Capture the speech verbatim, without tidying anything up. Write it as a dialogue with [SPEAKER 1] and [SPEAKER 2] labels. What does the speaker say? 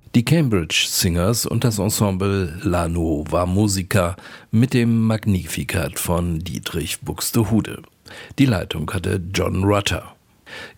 [SPEAKER 1] Die Cambridge Singers und das Ensemble La Nuova Musica mit dem Magnificat von Dietrich Buxtehude. Die Leitung hatte John Rutter.